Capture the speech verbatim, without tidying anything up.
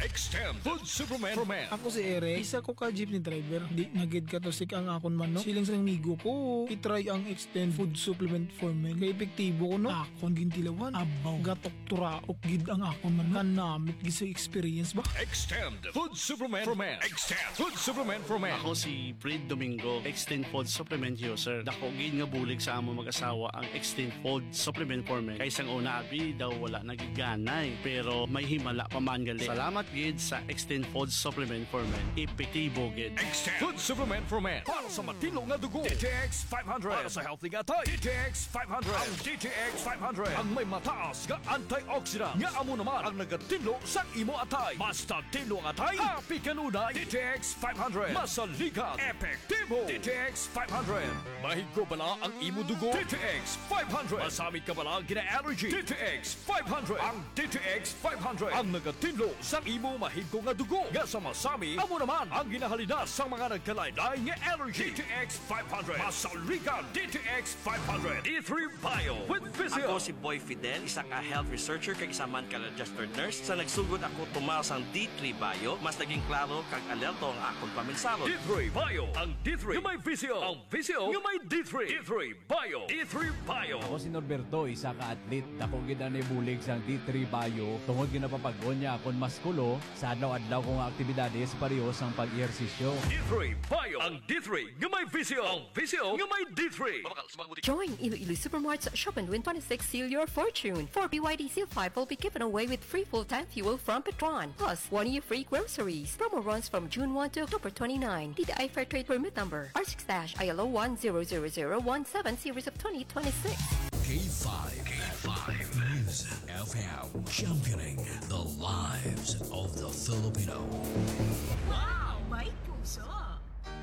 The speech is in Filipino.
Extend Food Supplement for Men. Ako si Eric, isa ko ka jeepney driver. Di nagid ka to sik ang akon man no. Silang sa migo ko, itry ang Extend Food Supplement for Men. Kay epektibo ko no. Akon gintilawan. Abaw, gatok turaok gid ang akon man. Kanamit gid sa experience ba? Extend Food Supplement for Men. Extend Food Supplement for Men. Ako si Fred Domingo, Extend Food Supplement user. Dako gid nga bulig sa amo mag-asawa ang Extend Food Supplement for Men. Kay sang una abi daw wala nagiganay, pero may himala pa man gali. Salamat gid sa Extend Food Supplement for Men. Epektibo gid. Extend Food Supplement for Men. Para sa matino nga dugo, D T X five hundred. Para sa healthy nga tay, D T X five hundred. Ang D T X five hundred ang may mataas nga antioxidant. Nga amo naman ang nagatinlo sa imo atay. Basta tinlo ang atay, happy kanunay. D T X five hundred. Masalikat, epektibo. D T X five hundred. Mahigko bala ang imo dugo. D T X five hundred. Masamit ka bala gina-allergy. D T X five hundred. Ang D T X five hundred ang nagatinlo sa imo mahigko nga dugo. Nga sa masami, amo naman ang ginahalina sa mga nagkalaylay nga allergy. D T X five hundred. Masalikat, D T X five hundred. D three Bio with Physio. Ako si Boy Fidel, isa ka health researcher kag isa man ka registered nurse. Sa nagsugod ako tumaw sang D three Bio, mas naging klaro kag alerto ang akong paminsalo. D three Bio. Ang D three nga may Physio. Ang Physio nga may D three. D three Bio. D three Bio. Ako si Norberto, isa ka atlet. Dako gid ani bulig sang D three Bio. Tungod ginapapag-on niya akong maskulo sa adlaw-adlaw kong aktibidades pareho sang pag-ehersisyo. D three Bio. Ang D three nga may Physio. Ang Physio nga may D three. Join Iloilo Supermart's Shop and Win twenty-six Seal Your Fortune. For B Y D Seal five will be given away with free full-tank fuel from Petron. Plus, one year free groceries. Promo runs from June first to October twenty-ninth. D T I Fair Trade Permit Number R six I L O one zero zero zero one seven Series of twenty twenty-six. K five. K five. Music F M. Championing the lives of the Filipino.